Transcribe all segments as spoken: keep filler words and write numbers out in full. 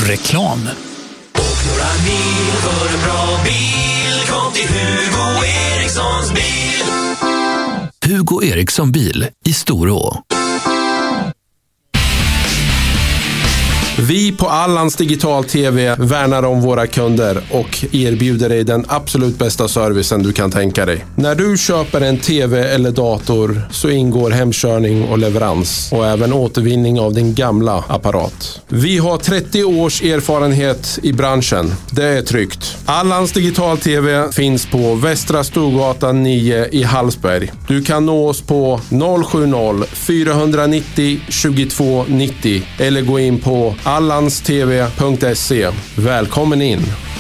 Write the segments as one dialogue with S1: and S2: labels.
S1: Reklam.
S2: Och några mil för en bra bil. Kom till Hugo Erikssons bil.
S1: Hugo Eriksson bil i Storå.
S3: Vi på Allans Digital T V värnar om våra kunder och erbjuder dig den absolut bästa servicen du kan tänka dig. När du köper en T V eller dator så ingår hemkörning och leverans och även återvinning av din gamla apparat. Vi har trettio års erfarenhet i branschen. Det är tryggt. Allans Digital T V finns på Västra Storgatan nio i Hallsberg. Du kan nå oss på noll sju noll fyra nio noll två två nio noll eller gå in på allanstv punkt se. Välkommen in!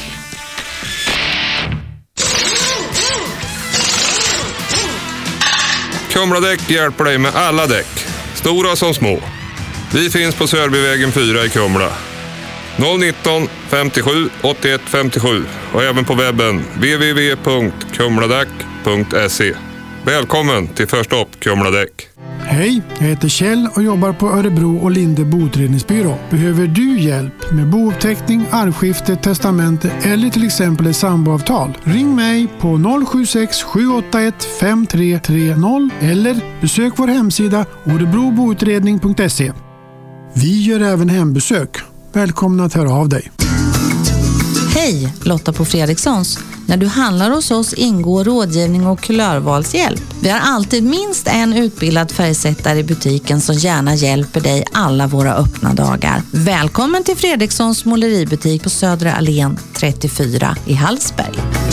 S4: Kumladäck hjälper dig med alla däck, stora som små. Vi finns på Sörbyvägen fyra i Kumla. noll nitton femtiosju åttioett femtiosju och även på webben w w w punkt kumladäck punkt se. Välkommen till Första upp Kumladäck.
S5: Hej, jag heter Kjell och jobbar på Örebro och Linde boutredningsbyrå. Behöver du hjälp med bouppteckning, arvskifte, testamente eller till exempel ett samboavtal? Ring mig på noll sju sex sju åtta ett fem tre tre noll eller besök vår hemsida örebro boutredning punkt se. Vi gör även hembesök. Välkomna att höra av dig.
S6: Hej, Lotta på Fredrikssons. När du handlar hos oss ingår rådgivning och kulörvalshjälp. Vi har alltid minst en utbildad färgsättare i butiken som gärna hjälper dig alla våra öppna dagar. Välkommen till Fredrikssons måleributik på Södra Allén trettiofyra i Hallsberg.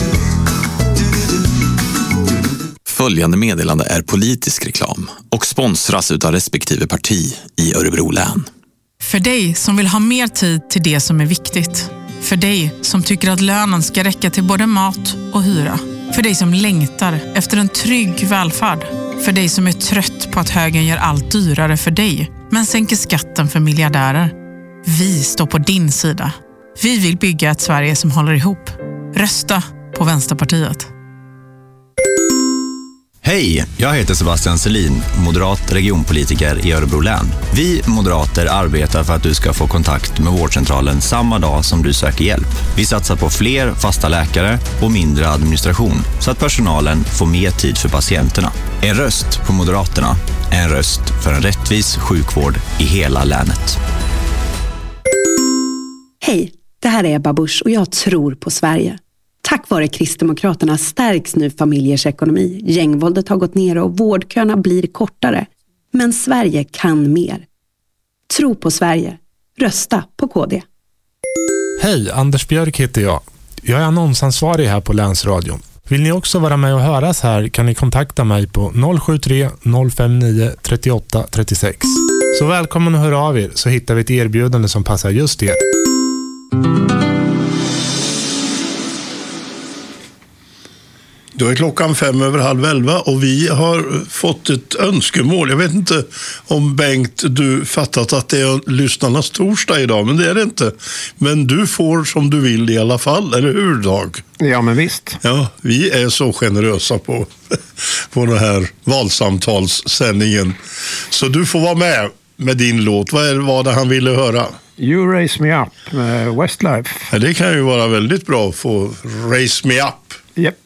S7: Följande meddelande är politisk reklam och sponsras utav respektive parti i Örebro län.
S8: För dig som vill ha mer tid till det som är viktigt. För dig som tycker att lönen ska räcka till både mat och hyra. För dig som längtar efter en trygg välfärd. För dig som är trött på att högern gör allt dyrare för dig men sänker skatten för miljardärer. Vi står på din sida. Vi vill bygga ett Sverige som håller ihop. Rösta på Vänsterpartiet.
S9: Hej, jag heter Sebastian Selin, moderat regionpolitiker i Örebro län. Vi moderater arbetar för att du ska få kontakt med vårdcentralen samma dag som du söker hjälp. Vi satsar på fler fasta läkare och mindre administration så att personalen får mer tid för patienterna. En röst på Moderaterna, en röst för en rättvis sjukvård i hela länet.
S10: Hej, det här är Ebba Busch och jag tror på Sverige. Tack vare Kristdemokraterna stärks nu familjers ekonomi. Gängvåldet har gått ner och vårdköerna blir kortare. Men Sverige kan mer. Tro på Sverige. Rösta på K D.
S11: Hej, Anders Björk heter jag. Jag är annonsansvarig här på Länsradion. Vill ni också vara med och höras här kan ni kontakta mig på noll sju tre noll fem nio tre åtta tre sex. Så välkommen att höra av er så hittar vi ett erbjudande som passar just er.
S12: Då är klockan fem över halv elva och vi har fått ett önskemål. Jag vet inte om Bengt, du fattat att det är lyssnarnas torsdag idag, men det är det inte. Men du får som du vill i alla fall, eller hur Dag?
S13: Ja, men visst.
S12: Ja, vi är så generösa på, på den här valsamtalssändningen. Så du får vara med med din låt. Vad är vad han ville höra?
S13: You Raise Me Up med Westlife.
S12: Ja, det kan ju vara väldigt bra att få Raise Me Up.
S13: Japp.